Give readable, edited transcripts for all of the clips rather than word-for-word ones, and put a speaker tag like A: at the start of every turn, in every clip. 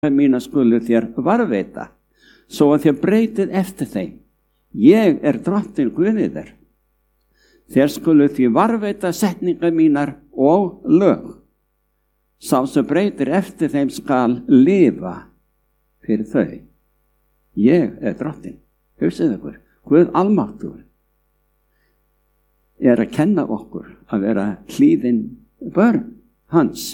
A: mína skulu þér varðveita, svo að þér breytið eftir þeim. Ég drottinn Guðið þér. Þér skulu því varðveita setningar mínar og lög. Sá sem breytir eftir þeim skal lifa fyrir þau. Ég drottinn. Hugsið ykkur, Guð almáttugur að kenna okkur að vera hlýðin börn hans.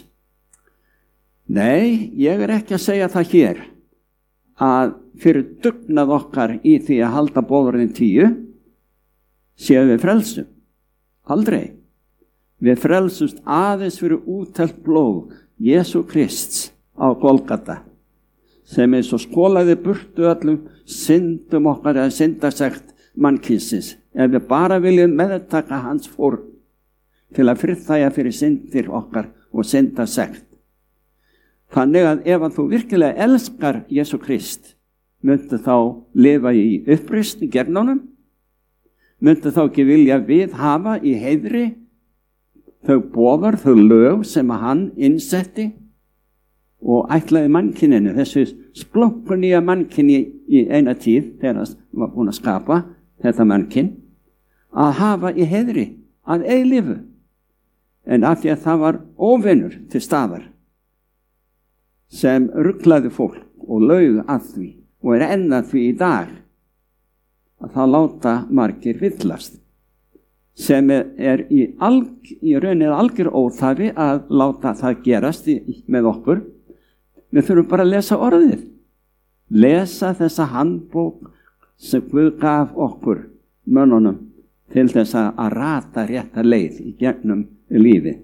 A: Nei, ég ekki að segja það hér að fyrir dugnað okkar í því að halda boðorðin 10 séum við frelsum. Aldrei. Við frelsumst aðeins fyrir úttelt blóð Jesú Krists á Golgata, sem svo skolaði burtu öllum syndum okkar eða syndasekt mannkynsins, ef við bara viljum meðtaka hans fórn til að friðþægja fyrir syndir okkar og syndasekt. Þannig að ef þú virkilega elskar Jesú Krist, myndu þá lifa í uppreisn í gernunum, myndu þá ekki vilja viðhafa í heiðri þau boðar, þau lög sem að hann innsetti og ætlaði mannkyninu, þessu splunkunýja mannkynni í eina tíð þegar hann var búin að skapa þetta mannkyn, að hafa í heiðri að eilífu. En af því að það var óvinur til staðar sem ruglaði fólk og laug að því og enn að því í dag, að það láta margir villast, sem í rauninni algjör óþarfi að láta það gerast með okkur. Við þurfum bara að lesa orðið, lesa þessa handbók sem Guð gaf okkur mönnunum til þess að rata rétta leið í gegnum lífið.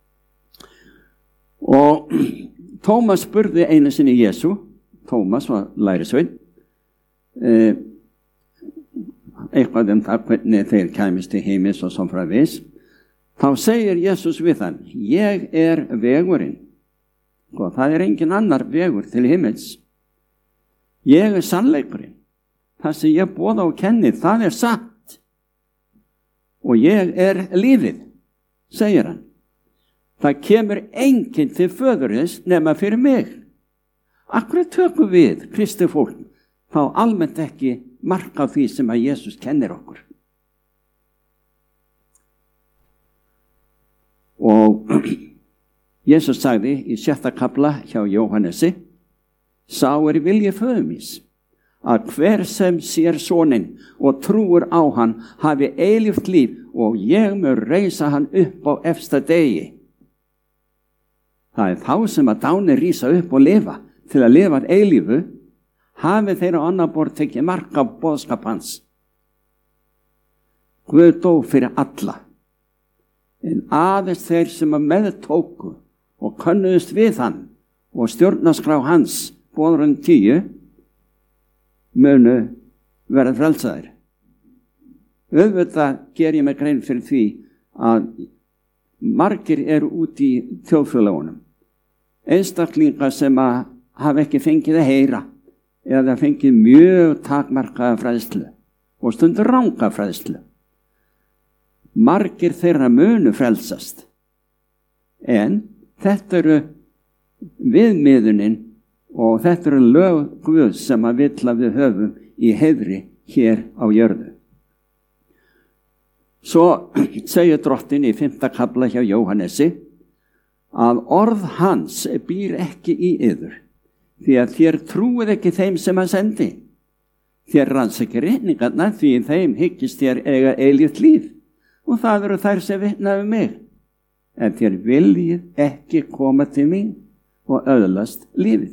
A: Og Tómas spurði einu sinni Jesú, Tómas var lærisveinn, eitthvað það hvernig þeir kæmist til heimis og svo framvegis. Þá segir Jesús við hann, ég vegurinn, og það engin annar vegur til himins. Ég sannleikurinn, það sem ég boða og kenni, það satt. Og ég lífið, segir hann. Það kemur enginn til föðurins nema fyrir mig. Akkur tökum við, kristi fólk, þá almennt ekki mark á því sem að Jesús kennir okkur. Og Jesús sagði í 6. kafla hjá Jóhannesi, sá vilji föður míns, að hver sem sér soninn og trúir á hann hafi eilíft líf og ég mun reisa hann upp á efsta degi. Það þá sem að dánir rísa upp og lifa til að lifa eilífu, hafi þeir á annar borð tekið mark á boðskap hans. Guð dó fyrir alla, en aðeins þeir sem að meðtóku og könnuðust við hann og stjórnarskrá hans, boðorðin 10, munu verða frelsaðir. Auðvitað ger ég mig grein fyrir því að margir út í þjóðfélagunum, einstaklingar sem að hafa ekki fengið að heyra eða fengið mjög takmarkaða fræðslu og stundur ranga fræðslu. Margir þeirra munu frelsast, en þetta viðmiðunin og þetta lög Guðs sem að vill að við höfum í heiðri hér á jörðu. Svo segir drottinn í 5. kafla hjá Jóhannesi að orð hans býr ekki í yður, því að þér trúið ekki þeim sem hann sendi. Þér rannsakið ritningarnar, því þeim hyggist þér eiga eilíft líf, og það þær sem vitna mig. En þér viljið ekki koma til mín og öðlast lífið.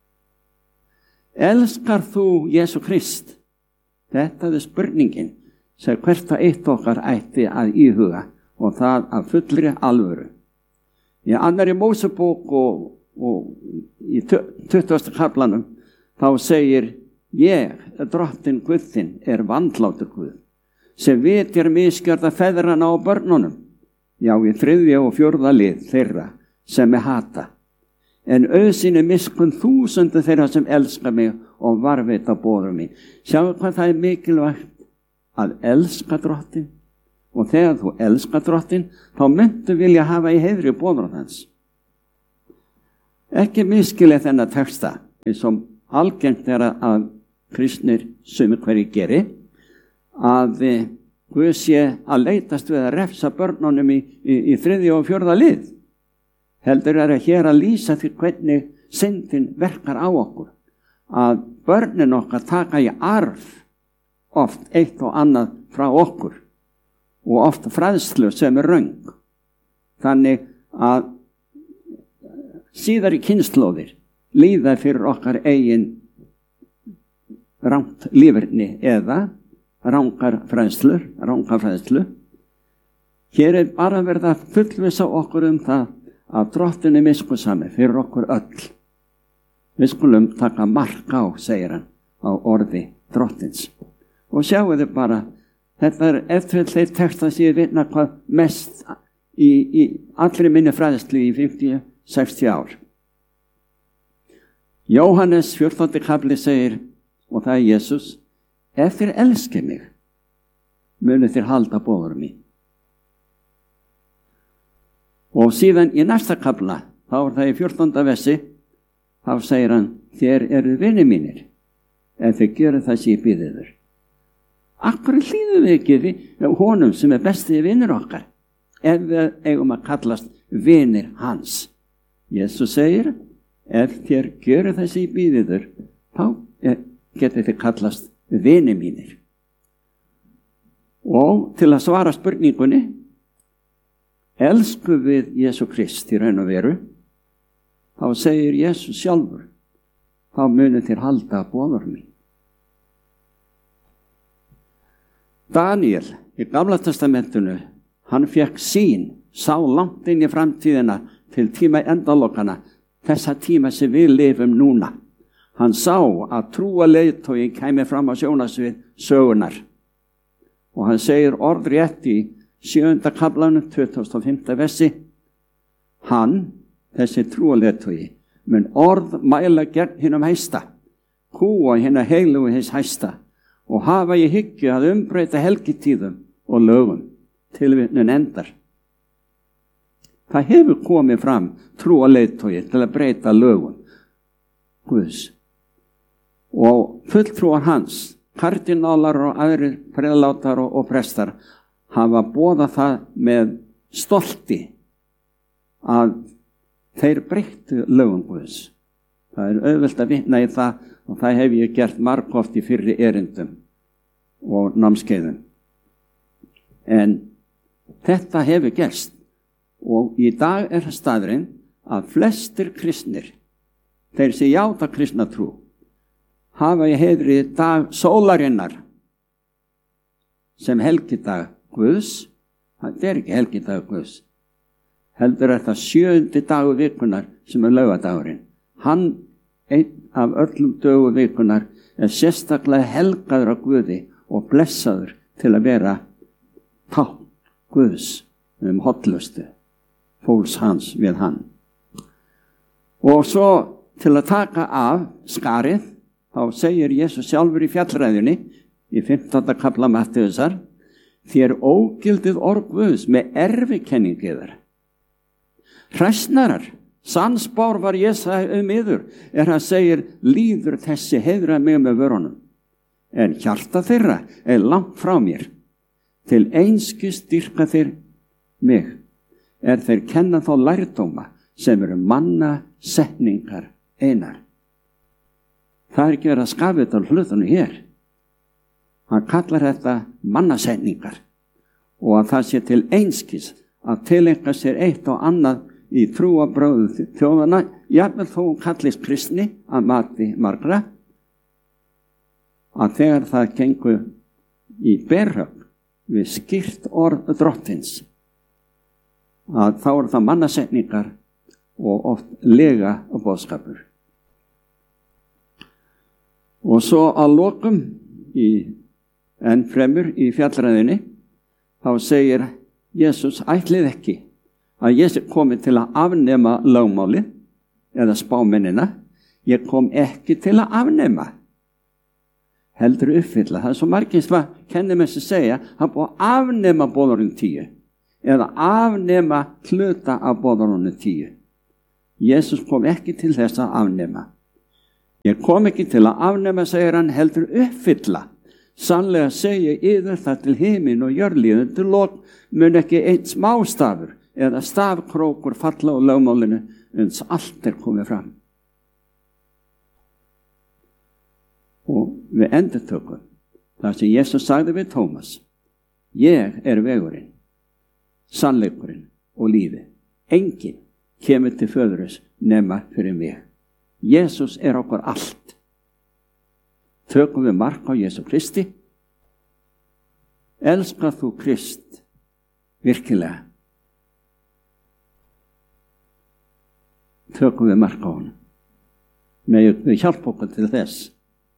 A: Elskar þú Jesú Krist? Þetta spurningin sem hvert og eitt okkar ætti að íhuga, og það af fullri alvöru. Í annarri Mósebók og í 20. kaflanum þá segir, ég, drottinn Guð þinn, vandlátur Guð, sem vitjar misgjörða feðrana á börnunum, já í 3. og 4. lið þeirra sem hata, en auðsýni miskunn 1000 þeirra sem elska mig og varðveita boðorð mín. Sjáu hvað það mikilvægt að elska drottinn, og þegar þú elskar drottinn, þá myndu vilja hafa í heiðri boðorð hans. Ekki misskilja þennan texta. som algengt að kristnir sumir hverjir geri, að Guð sé að leitast við að refsa börnunum í 3. og 4. lið. Heldur hér að lýsa því hvernig syndin verkar á okkur. Að börnin okkar taka í arf oft eitt og annað frá okkur og oft fræðslu sem röng. Þannig að síðari kynslóðir líða fyrir okkar eigin rangt líferni eða rangar fræðslu. Hér bara verið að fullvissa okkur það að Drottinn miskunnsami fyrir okkur öll. Við skulum taka mark á, segir hann, á orði Drottins. Og sjáu þið bara, þetta eftir þeir texta sem ég vitna hvað mest í allri minni fræðslu í 50-60 ár. Jóhannes 14. kapli segir, og það Jesus, ef þér elskið mig, munu þér halda boður mín. Og síðan í næsta kapla, þá það í 14. versi, þá segir hann, þér eru vinir mínir, ef þið gjöru það sem ég býði þér. Akkur hlýðum við ekki honum sem besti vinir okkar, ef við eigum að kallast vinir hans. Jesus segir, ef þér gjöru það sem ég býði þér, þá getið þið kallast vinir mínir. Og til að svara spurningunni, elsku við Jesú Krist í raun og veru, þá segir Jesus sjálfur, þá munu þér halda boður mín. Daniel í Gamla testamentinu, hann fekk sýn, sá langt inn í framtíðina til tíma endalokana, þessa tíma sem við lifum núna. Hann sá að trúa leiðtogi kæmi fram á sjónasvið sögunar. Og hann segir orðrétt í 7. kaplanum 25. versi, hann, þessi trúa leiðtogi, mun orð mæla gegn hinum hæsta, kúa hina heilugu hins hæsta og hafa í hyggju að umbreyta helgitíðum og lögum, tilvitnun endar. Það hefur komið fram trúa leiðtogi til að breyta lögum Guðs. Og fulltrúar hans, kardínálar og aðrir prelátar og prestar, hafa boðað það með stolti að þeir breyttu lögum Guðs. Það auðvelt að vitna í það og það hef ég gert margoft í fyrri erindum og námskeiðum. En þetta hefur gerst og í dag staðurinn að flestir kristnir, þeir sem játa kristna trú, hafa í heiðri dag sólarinnar sem helgidag Guðs. Það ekki helgidag Guðs. Heldur það 7. dagur vikunar sem laugardagurinn. Hann, einn af öllum dögu vikunar, sérstaklega helgaður af Guði og blessaður til að vera tákn Guðs hollustu fólks hans við hann. Og svo til að taka af skarið, þá segir Jesus sjálfur í fjallræðunni í 15. kapla Mattheusar, þér ógildið orð Guðs með erfikenningu yðar. Hræsnarar, sannspár var Jesaja yður, hann segir, líður þessi heiðra mig með vörunum. En hjarta þeirra langt frá mér. Til einskis dýrka þeir mig, þeir kenna þá lærdóma sem eru manna setningar einar. Það ekki verið að skafa þetta hlutunum hér. Hann kallar þetta mannasetningar og að það sé til einskis að tileinka sér eitt og annað í trúarbrögðum þjóðana, jafnvel þó kallist kristni að mati margra, að þegar það gengur í berhögg við skýrt orð Drottins, að þá það mannasetningar og oft lega boðskapur. Og svo að lokum enn fremur í fjallræðinni, þá segir Jesus, ætlið ekki að ég komi til að afnema lögmálið eða spámennina. Ég kom ekki til að afnema, heldur uppfylla. Það svo margir hvað kennir með sig segja, hann búið að afnema boðorðin 10 eða afnema hluta af boðorðin 10. Jesus kom ekki til þess að afnema. Ég kom ekki til að afnema, segir hann, heldur uppfylla. Sannlega segi yður það til himin og jörð til lok mun ekki einn smástafur eða stafkrókur falla á lögmálinu uns allt komið fram. Og við endurtökum það sem Jesus sagði við Tómas. Ég vegurinn, sannleikurinn og lífið. Enginn kemur til föðurins nema fyrir mig. Jesus okkur allt. Tökum við mark á Jesu Kristi. Elskar þú Krist virkilega? Tökum við mark á hann. Við hjálpa okkur til þess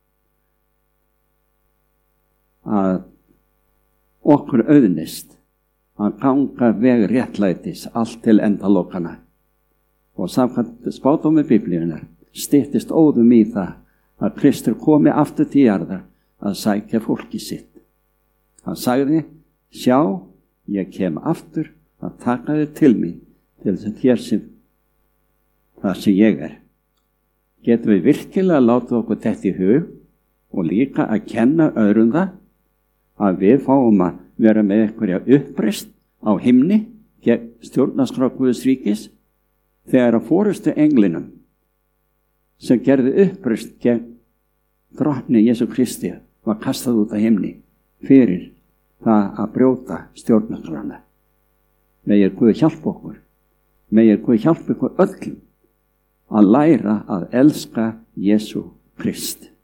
A: að okkur auðnist að ganga veg réttlætis allt til endalokana. Og samkvæmt spádómi Biblíunnar styttist óðum í það að Kristur komi aftur til jarðar að sækja fólki sitt. Hann sagði, sjá, ég kem aftur að taka þig til mín til þess að hér sem það sem ég Getum við virkilega látið okkur þetta í hug og líka að kenna öðrum það að við fáum að vera með einhverja uppreist á himni gegn stjórnarskrá Guðs ríkis þegar að fórustu englinum sem gerði uppreist gegn drottni Jesú Kristi var kastað út af himni fyrir það að brjóta stjórnarskrána. Megir Guð hjálpa okkur. Megir Guð hjálpa okkur öllum að læra að elska Jesú Krist.